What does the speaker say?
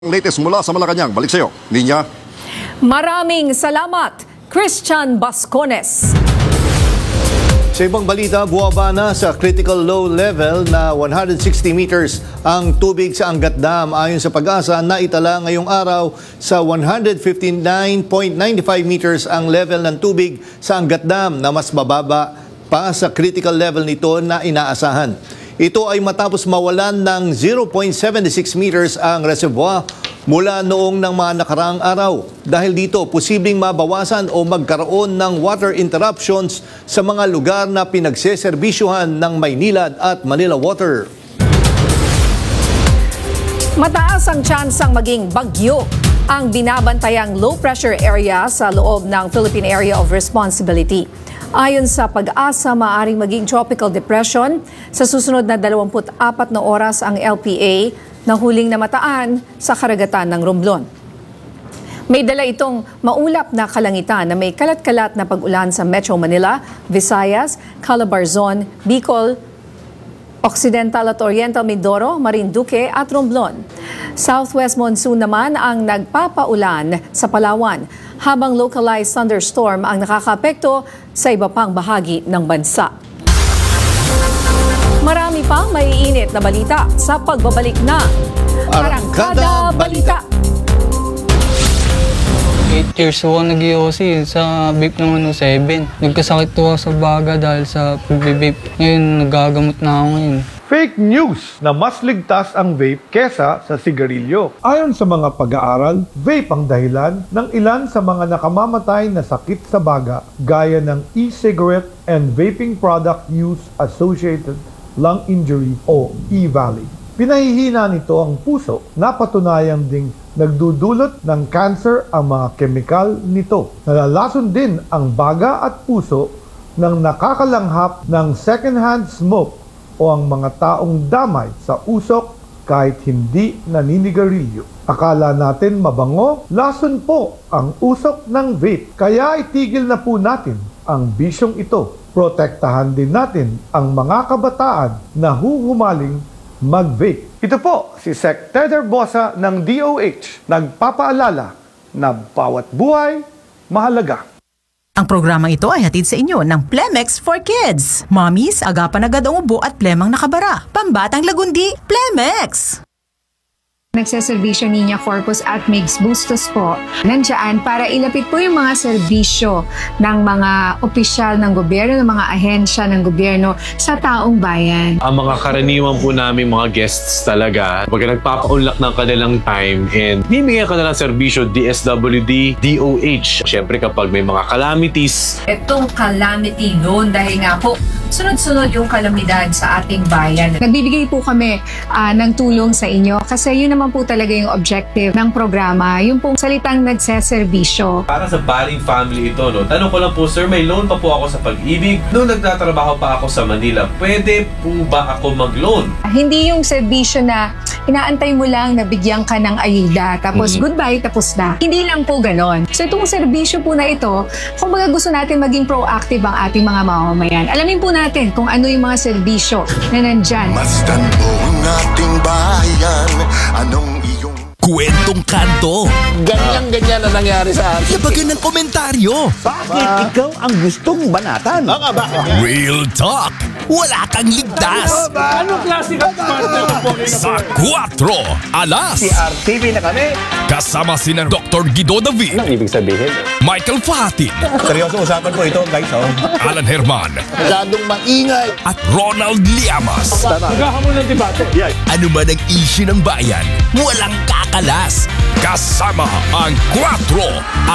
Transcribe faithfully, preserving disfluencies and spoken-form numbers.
Latest mula sa Malacanang. Balik sa'yo, Linya. Maraming salamat, Christian Bascones. Sa ibang balita, buwaba na sa critical low level na one hundred sixty meters ang tubig sa Angat Dam. Ayon sa Pag-asa, naitala ngayong araw sa one hundred fifty-nine point nine five meters ang level ng tubig sa Angat Dam na mas mababa pa sa critical level nito na inaasahan. Ito ay matapos mawalan ng zero point seven six meters ang reservoir mula noong ng mga nakaraang araw. Dahil dito, posibleng mabawasan o magkaroon ng water interruptions sa mga lugar na pinagseserbisyuhan ng Maynilad at Manila Water. Mataas ang tsansang maging bagyo ang binabantayang low pressure area sa loob ng Philippine Area of Responsibility. Ayon sa Pag-asa, maaaring maging tropical depression sa susunod na dalawampu't apat na oras ang L P A na huling namataan sa karagatan ng Romblon. May dala itong maulap na kalangitan na may kalat-kalat na pag-ulan sa Metro Manila, Visayas, Calabarzon, Bicol, Occidental at Oriental Mindoro, Marinduque at Romblon. Southwest monsoon naman ang nagpapaulan sa Palawan, habang localized thunderstorm ang nakakaapekto sa iba pang bahagi ng bansa. Marami pang maiinit na balita sa pagbabalik na Arangkada Balita. eight years ako nag-I O C sa vape ng ano, seven. Nagkasakit to ako sa baga dahil sa pag-vape. Ngayon, nagagamot na ako ngayon. Fake news na mas ligtas ang vape kesa sa sigarilyo. Ayon sa mga pag-aaral, vape ang dahilan ng ilan sa mga nakamamatay na sakit sa baga gaya ng e-cigarette and vaping product use associated lung injury o E V A L I. Pinahihina nito ang puso, napatunayan ding nagdudulot ng cancer ang mga kemikal nito. Nalalason din ang baga at puso ng nakakalanghap ng second-hand smoke o ang mga taong damay sa usok kahit hindi naninigarilyo. Akala natin mabango, lason po ang usok ng vape. Kaya itigil na po natin ang bisyong ito. Protektahan din natin ang mga kabataan na huhumaling mag-vape. Ito po si Sec Teder Bosa ng D O H, nagpapaalala na bawat buhay mahalaga. Ang programa ito ay hatid sa inyo ng Plemex for Kids. Mommies, agapan agad ang ubo at plemang nakabara. Pambatang lagundi, Plemex! Nagseserbisyo Niña Corpus at Migs Bustos po. Nandiyan para ilapit po yung mga serbisyo ng mga opisyal ng gobyerno, ng mga ahensya ng gobyerno sa taong bayan. Ang mga karaniwan po namin mga guests talaga, pag nagpapaunlak ng kanilang time and bibigyan ka na ng serbisyo D S W D, D O H. Siyempre kapag may mga calamities. Itong calamity loan dahil nga po sunod-sunod yung kalamidad sa ating bayan. Nagbibigay po kami uh, ng tulong sa inyo kasi yun naman po talaga yung objective ng programa, yung pong salitang nagseserbisyo. Para sa Baling family ito, no? Tanong ko lang po, sir, may loan pa po ako sa Pag-ibig. Noong nagtatrabaho pa ako sa Manila, pwede po ba ako mag-loan? Hindi yung serbisyo na inaantay mo lang na bigyan ka ng ayuda, tapos mm-hmm. goodbye, tapos na. Hindi lang po ganon. So itong serbisyo po na ito, kung baga gusto natin maging proactive ang ating mga mamamayan, alamin po natin kung ano yung mga serbisyo na nandyan. Masdan mo ang ating bayan, anong iyong kwentong kanto. Ganyan-ganyan na nangyari sa akin. Labagan ng komentaryo. Bakit ikaw ang gustong banatan? Baka bakit? Real talk. Wala kang ligtas. Anong klase ka partner mo po? Sa kwatro alas. Si R T V na kami. Kasama sina Doctor Guido David. Anong ibig sabihin? Michael Fatin. Seryoso usapan po ito, guys. Oh. Alan Herman. Masyadong maingay. At Ronald Llamas. Naghahamon ng debate. Yeah. Ano man ang issue ng bayan, walang kakalas. Kasama ang kwatro